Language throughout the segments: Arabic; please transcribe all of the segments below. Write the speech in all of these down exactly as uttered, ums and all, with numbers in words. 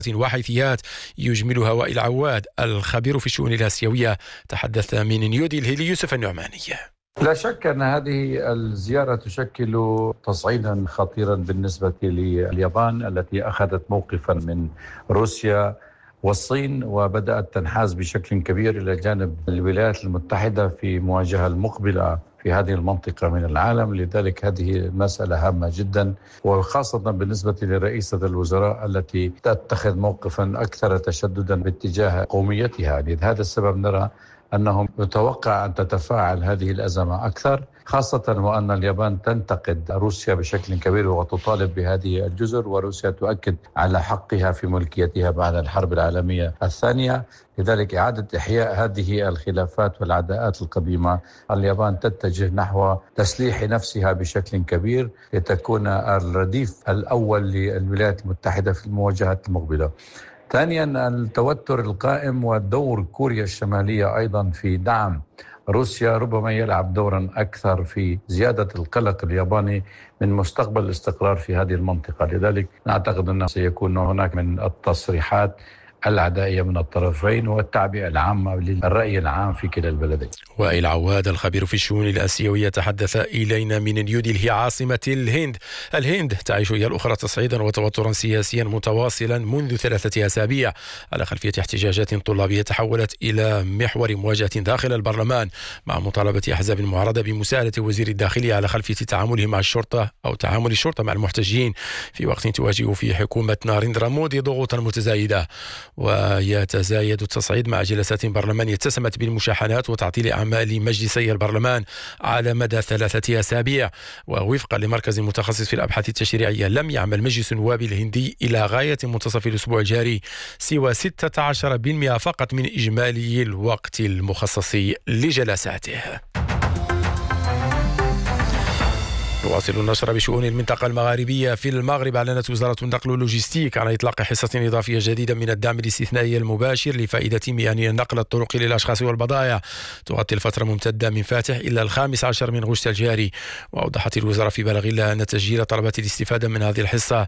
وحيثيات يجملها وائل عواد الخبير في الشؤون الآسيوية تحدث من نيودلهي ليوسف النعماني. لا شك أن هذه الزيارة تشكل تصعيدا خطيرا بالنسبة لليابان التي أخذت موقفا من روسيا والصين وبدأت تنحاز بشكل كبير إلى جانب الولايات المتحدة في مواجهة المقبلة في هذه المنطقة من العالم. لذلك هذه مسألة هامة جدا، وخاصة بالنسبة لرئيسة الوزراء التي تتخذ موقفا أكثر تشددا باتجاه قوميتها. لهذا السبب نرى أنه متوقع أن تتفاعل هذه الأزمة أكثر، خاصة وأن اليابان تنتقد روسيا بشكل كبير وتطالب بهذه الجزر، وروسيا تؤكد على حقها في ملكيتها بعد الحرب العالمية الثانية. لذلك إعادة إحياء هذه الخلافات والعداءات القديمة، اليابان تتجه نحو تسليح نفسها بشكل كبير لتكون الرديف الأول للولايات المتحدة في المواجهات المقبلة. ثانيا التوتر القائم ودور كوريا الشمالية أيضا في دعم روسيا ربما يلعب دورا أكثر في زيادة القلق الياباني من مستقبل الاستقرار في هذه المنطقة. لذلك نعتقد أنه سيكون هناك من التصريحات العدائية من الطرفين والتعبئة العامة للرأي العام في كلا البلدين. وائل عواد الخبير في الشؤون الآسيوية تحدث إلينا من نيودلهي عاصمة الهند. الهند تعيش هي الأخرى تصعيدا وتوترا سياسيا متواصلا منذ ثلاثة أسابيع على خلفية احتجاجات طلابية تحولت إلى محور مواجهة داخل البرلمان مع مطالبة أحزاب المعارضة بمساءلة وزير الداخلية على خلفية تعامله مع الشرطة أو تعامل الشرطة مع المحتجين في وقت تواجه فيه حكومة ناريندرا مودي ضغوطا متزايدة. ويتزايد التصعيد مع جلسات برلمانية اتسمت بالمشاحنات وتعطيل أعمال مجلسي البرلمان على مدى ثلاثة أسابيع. ووفقا لمركز متخصص في الأبحاث التشريعية لم يعمل مجلس النواب الهندي إلى غاية منتصف الأسبوع الجاري سوى ستة عشر بالمئة فقط من إجمالي الوقت المخصص لجلساته. نواصل النشر بشؤون المنطقة المغاربية. في المغرب أعلنت وزارة النقل واللوجستيك عن إطلاق حصة إضافية جديدة من الدعم الاستثنائي المباشر لفائدة مهني نقل الطرق للأشخاص والبضائع تغطي الفترة ممتدة من فاتح إلى الخامس عشر من غشت الجاري. وأوضحت الوزارة في بلاغ لها أن تسجيل طلبات الاستفادة من هذه الحصة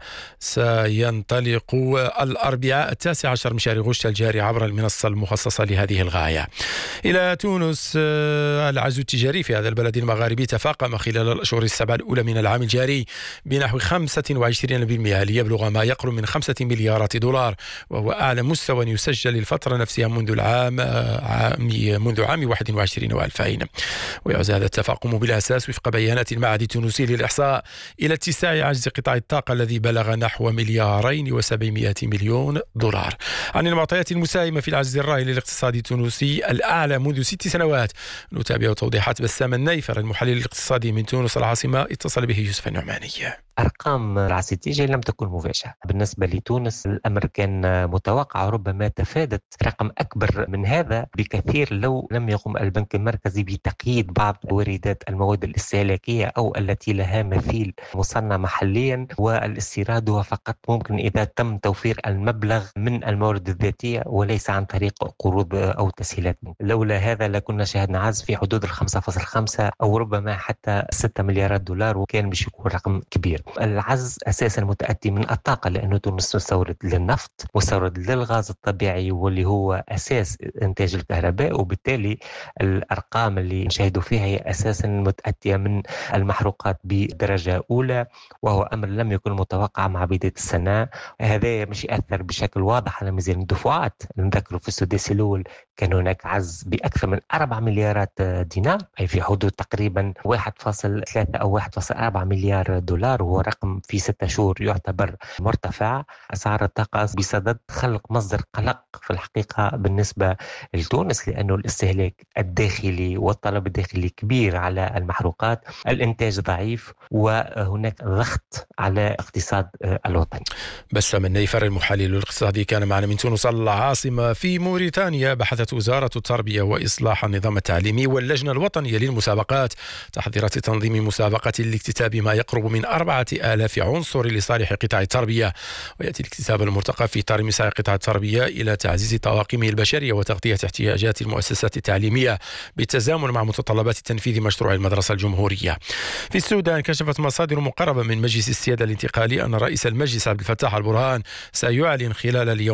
سينطلق الأربعاء التاسع عشر من شهر غشت الجاري عبر المنصة المخصصة لهذه الغاية. إلى تونس، العجز التجاري في هذا البلد المغاربي تفاقم خلال الأشهر السبعة الأولى من العام الجاري بنحو خمسة وعشرين بالمئة ليبلغ ما يقرب من خمسة مليارات دولار، وهو أعلى مستوى يسجل الفترة نفسها منذ العام عام منذ عام واحد وعشرين وألفين. ويعز هذا التفاقم بالأساس وفق بيانات المعهد التونسي للإحصاء إلى اتساع عجز قطاع الطاقة الذي بلغ نحو مليارين وسبعمائة مليون دولار. عن المعطيات المساهمة في العجز الراهن للاقتصاد التونسي الأعلى منذ ست سنوات نتابع توضيحات بسام النيفر المحلل الاقتصادي من تونس العاصمة. اتصل به يوسف النعماني. أرقام العجز التجاري لم تكن مفاجئة بالنسبة لتونس. الأمر كان متوقع، ربما تفادت رقم أكبر من هذا بكثير لو لم يقم البنك المركزي بتقييد بعض واردات المواد الاستهلاكية أو التي لها مثيل مصنع محليا، والاستيراد هو فقط ممكن إذا تم توفير المبلغ من الموارد الذاتية وليس عن طريق قروض أو تسهيلات. لولا هذا لكنا شاهدنا عجز في حدود الخمسة فاصل خمسة أو ربما حتى ستة مليارات دولار، وكان بيش يكون رقم كبير. العجز أساسا متأتي من الطاقة، لأنه تونس مستورد للنفط، مستورد للغاز الطبيعي واللي هو أساس إنتاج الكهرباء، وبالتالي الأرقام اللي نشاهدوا فيها هي أساسا متأتية من المحروقات بدرجة أولى، وهو أمر لم يكن متوقع مع بداية السنة. هذا مش يأثر بشكل واضح على ميزان الدفعات. نذكروا في السدس الأول كان هناك عجز بأكثر من أربعة مليارات دينار، أي في حدود تقريبا واحد فاصل ثلاثة أو واحد فاصل أربعة مليار دولار، وهو رقم في ستة شهور يعتبر مرتفع. أسعار الطاقة بصدد خلق مصدر قلق في الحقيقة بالنسبة لتونس، لأنه الاستهلاك الداخلي والطلب الداخلي كبير على المحروقات، الإنتاج ضعيف، وهناك ضغط على اقتصاد الوطن. بسام النيفر المحلل الاقتصادي كان معنا من تونس العاصمة. في موريتانيا بحثت وزارة التربية وإصلاح النظام التعليمي واللجنة الوطنية للمسابقات تحضيرات تنظيم مسابقة لاكتتاب ما يقرب من أربعة أربعة آلاف عنصر لصالح قطاع التربية. ويأتي الاكتساب المرتقب في إطار مساعي قطاع التربية إلى تعزيز طواقمه البشرية وتغطية احتياجات المؤسسات التعليمية بالتزامن مع متطلبات تنفيذ مشروع المدرسة الجمهورية. في السودان كشفت مصادر مقربة من مجلس السيادة الانتقالي أن رئيس المجلس عبد الفتاح البرهان سيعلن خلال اليوم